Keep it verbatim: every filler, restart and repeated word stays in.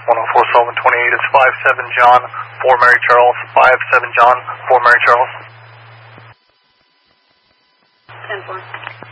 one oh four Sullivan twenty-eight is five seven John, four Mary Charles, five seven John, four Mary Charles. ten four.